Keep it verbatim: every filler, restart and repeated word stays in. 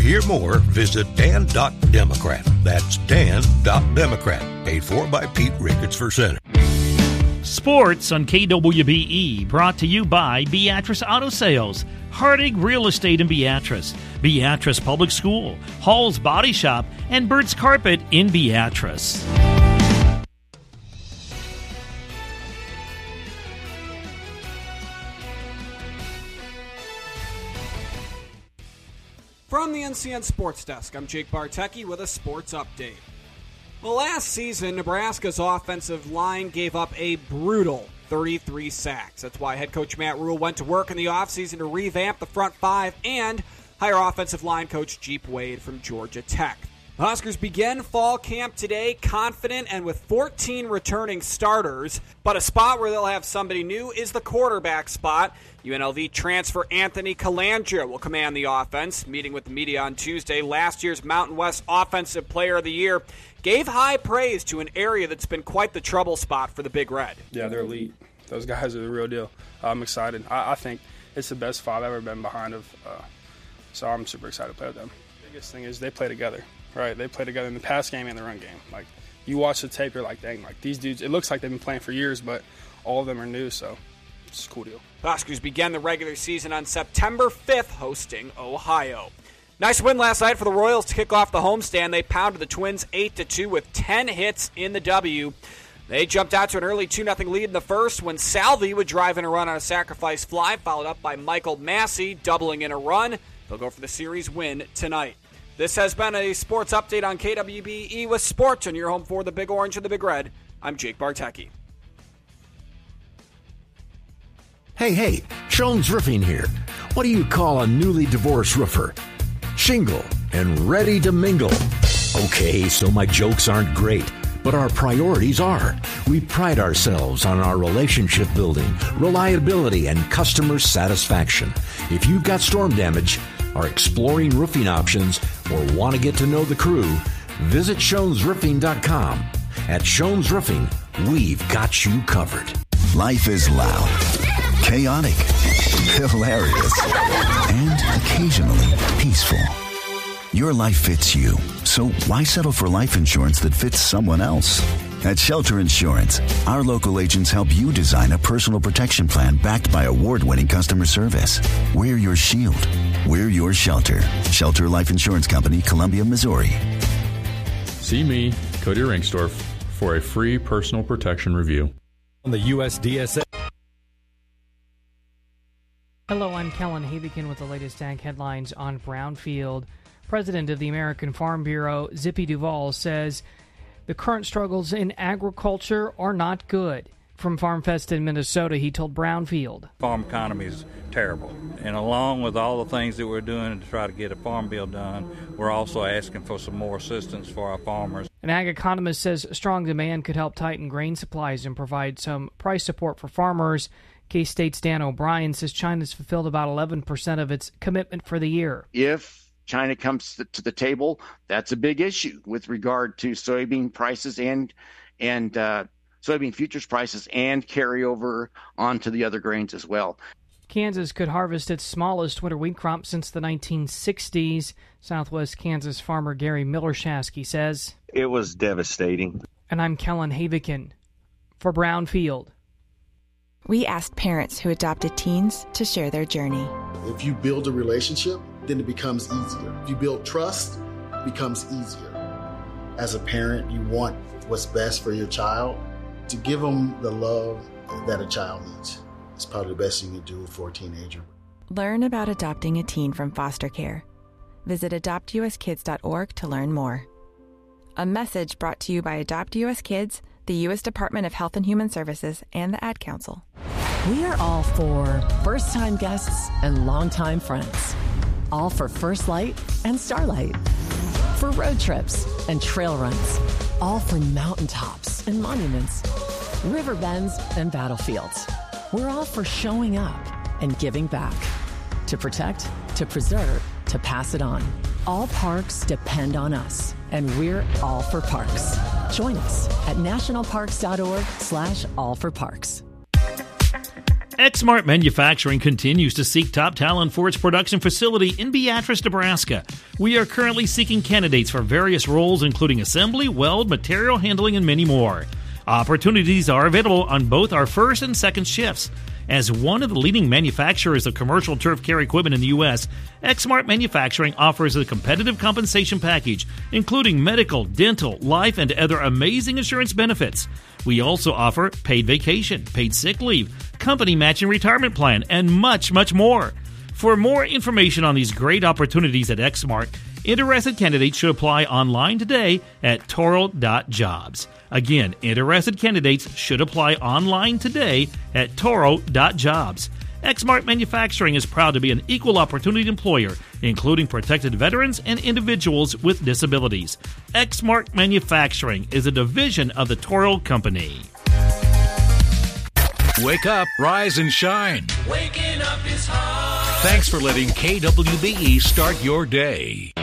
hear more, visit dan dot democrat. That's dan dot democrat. Paid for by Pete Ricketts for Center. Sports on K W B E, brought to you by Beatrice Auto Sales, Hardig Real Estate in Beatrice, Beatrice Public School, Hall's Body Shop, and Bird's Carpet in Beatrice. From the N C N Sports Desk, I'm Jake Bartecki with a sports update. Well, last season, Nebraska's offensive line gave up a brutal thirty-three sacks. That's why head coach Matt Rule went to work in the offseason to revamp the front five and hire offensive line coach Jeep Wade from Georgia Tech. The Huskers begin fall camp today confident and with fourteen returning starters, but a spot where they'll have somebody new is the quarterback spot. U N L V transfer Anthony Calandria will command the offense. Meeting with the media on Tuesday, last year's Mountain West Offensive Player of the Year gave high praise to an area that's been quite the trouble spot for the Big Red. Yeah, they're elite. Those guys are the real deal. I'm excited. I, I think it's the best five I've ever been behind of, uh, so I'm super excited to play with them. The biggest thing is they play together, right? They play together in the pass game and the run game. Like, you watch the tape, you're like, dang, like these dudes, it looks like they've been playing for years, but all of them are new, so it's a cool deal. The Huskers began the regular season on September fifth, hosting Ohio. Nice win last night for the Royals to kick off the homestand. They pounded the Twins eight to two with ten hits in the W. They jumped out to an early two nothing lead in the first when Salvi would drive in a run on a sacrifice fly, followed up by Michael Massey, doubling in a run. They'll go for the series win tonight. This has been a sports update on K W B E with Sports on your home for the Big Orange and the Big Red. I'm Jake Bartecki. Hey, hey, Shones Roofing here. What do you call a newly divorced roofer? Shingle and ready to mingle. Okay, so my jokes aren't great, but our priorities are. We pride ourselves on our relationship building, reliability, and customer satisfaction. If you've got storm damage, are exploring roofing options, or want to get to know the crew, visit shones roofing dot com. At Shones Roofing, we've got you covered. Life is loud, chaotic, hilarious, and occasionally peaceful. Your life fits you, so why settle for life insurance that fits someone else? At Shelter Insurance, our local agents help you design a personal protection plan backed by award-winning customer service. We're your shield. We're your shelter. Shelter Life Insurance Company, Columbia, Missouri. See me, Cody Ringstorff, for a free personal protection review. On the U S D S A. Hello, I'm Kellen Havigan with the latest ag headlines on Brownfield. President of the American Farm Bureau, Zippy Duvall, says the current struggles in agriculture are not good. From FarmFest in Minnesota, he told Brownfield. Farm economy is terrible, and along with all the things that we're doing to try to get a farm bill done, we're also asking for some more assistance for our farmers. An ag economist says strong demand could help tighten grain supplies and provide some price support for farmers. K-State's Dan O'Brien says China's fulfilled about eleven percent of its commitment for the year. If China comes to the table, that's a big issue with regard to soybean prices and and uh, soybean futures prices and carryover onto the other grains as well. Kansas could harvest its smallest winter wheat crop since the nineteen sixties. Southwest Kansas farmer Gary Millershasky says, "It was devastating." And I'm Kellen Havigan for Brownfield. We asked parents who adopted teens to share their journey. If you build a relationship, then it becomes easier. If you build trust, it becomes easier. As a parent, you want what's best for your child. To give them the love that a child needs is probably the best thing you can do for a teenager. Learn about adopting a teen from foster care. Visit adopt u s kids dot org to learn more. A message brought to you by Adopt U S Kids, the U S Department of Health and Human Services, and the Ad Council. We are all for first-time guests and longtime friends. All for First Light and Starlight. For road trips and trail runs. All for mountaintops and monuments. River bends and battlefields. We're all for showing up and giving back. To protect, to preserve, to pass it on. All parks depend on us, and we're all for parks. Join us at nationalparks dot org slash all for parks. Exmart Manufacturing continues to seek top talent for its production facility in Beatrice, Nebraska. We are currently seeking candidates for various roles, including assembly, weld, material handling, and many more. Opportunities are available on both our first and second shifts. As one of the leading manufacturers of commercial turf care equipment in the U S, Exmart Manufacturing offers a competitive compensation package, including medical, dental, life, and other amazing insurance benefits. We also offer paid vacation, paid sick leave, company matching retirement plan, and much, much more. For more information on these great opportunities at Exmart, interested candidates should apply online today at toro dot jobs. Again, interested candidates should apply online today at toro dot jobs. Exmart Manufacturing is proud to be an equal opportunity employer, including protected veterans and individuals with disabilities. Exmart Manufacturing is a division of the Toro Company. Wake up, rise, and shine. Waking up is hard. Thanks for letting K W B E start your day.